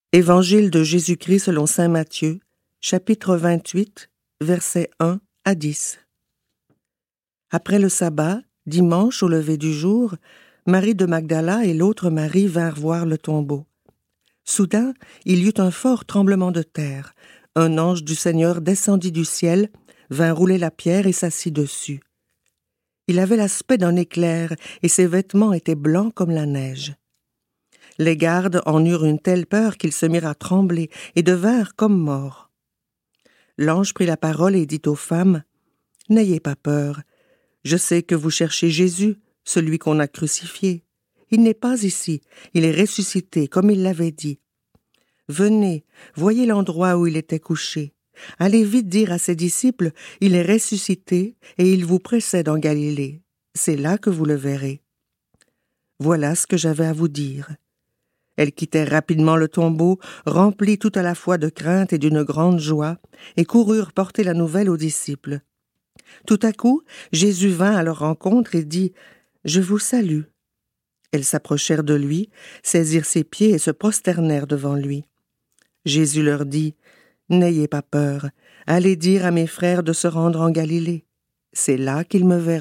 Évangile de Jésus-Christ selon saint Matthieu, chapitre 28, versets 1 à 10. Après le sabbat, dimanche au lever du jour, Marie de Magdala et l'autre Marie vinrent voir le tombeau. Soudain, il y eut un fort tremblement de terre. Un ange du Seigneur descendit du ciel, vint rouler la pierre et s'assit dessus. Il avait l'aspect d'un éclair, et ses vêtements étaient blancs comme la neige. Les gardes en eurent une telle peur qu'ils se mirent à trembler et devinrent comme morts. L'ange prit la parole et dit aux femmes : « N'ayez pas peur. Je sais que vous cherchez Jésus, celui qu'on a crucifié. Il n'est pas ici, il est ressuscité, comme il l'avait dit. Venez, voyez l'endroit où il était couché. Allez vite dire à ses disciples, il est ressuscité et il vous précède en Galilée. C'est là que vous le verrez. » Voilà ce que j'avais à vous dire. Elles quittèrent rapidement le tombeau, remplies tout à la fois de crainte et d'une grande joie, et coururent porter la nouvelle aux disciples. Tout à coup, Jésus vint à leur rencontre et dit : « Je vous salue. » Elles s'approchèrent de lui, saisirent ses pieds et se prosternèrent devant lui. Jésus leur dit : « N'ayez pas peur, allez dire à mes frères de se rendre en Galilée. C'est là qu'ils me verront. »